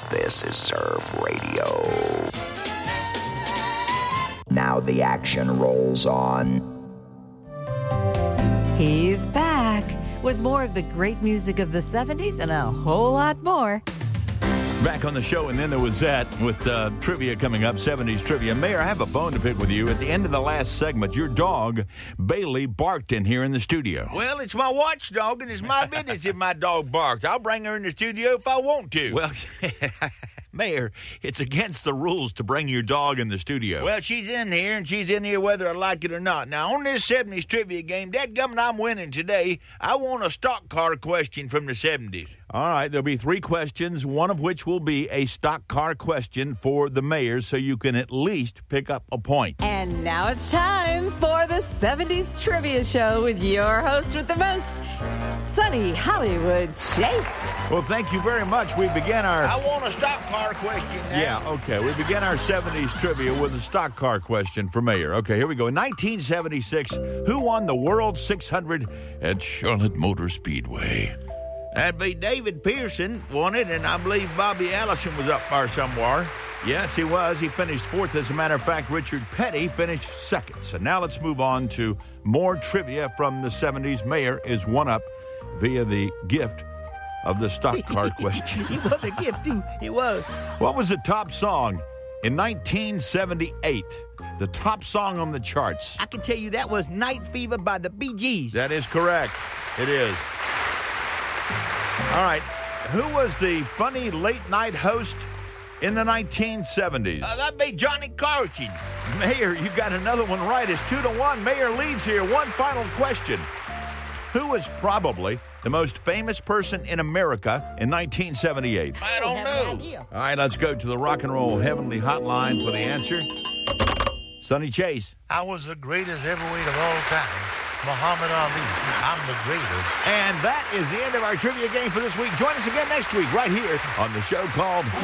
This is Surf Radio. Now the action rolls on. He's back with more of the great music of the 70s and a whole lot more. Back on the show, and then there was that with trivia coming up, 70s trivia. Mayor, I have a bone to pick with you. At the end of the last segment, your dog, Bailey, barked in here in the studio. Well, it's my watchdog, and it's my business if my dog barks. I'll bring her in the studio if I want to. Well, Mayor, it's against the rules to bring your dog in the studio. Well, she's in here, and she's in here whether I like it or not. Now, on this 70s trivia game, dadgummit, I'm winning today. I want a stock car question from the 70s. All right, there'll be 3 questions, one of which will be a stock car question for the mayor, so you can at least pick up a point. And now it's time for the 70s Trivia Show with your host with the most, Sonny Hollywood Chase. Well, thank you very much. We began our... I want a stock car question now. Yeah, okay. We began our 70s trivia with a stock car question for mayor. Okay, here we go. In 1976, who won the World 600 at Charlotte Motor Speedway? That'd be David Pearson won it, and I believe Bobby Allison was up there somewhere. Yes, he was. He finished 4th. As a matter of fact, Richard Petty finished 2nd. So now let's move on to more trivia from the 70s. Mayor is one up via the gift of the stock car question. It was a gift, too. It was. What was the top song in 1978? The top song on the charts. I can tell you that was Night Fever by the Bee Gees. That is correct. It is. All right. Who was the funny late-night host in the 1970s? That'd be Johnny Carson. Mayor, you got another one right. It's 2-1. Mayor leads here. One final question. Who was probably the most famous person in America in 1978? I don't know. All right, let's go to the Rock and Roll Heavenly Hotline for the answer. Sonny Chase. I was the greatest heavyweight of all time. Muhammad Ali. I'm the greatest. And that is the end of our trivia game for this week. Join us again next week right here on the show called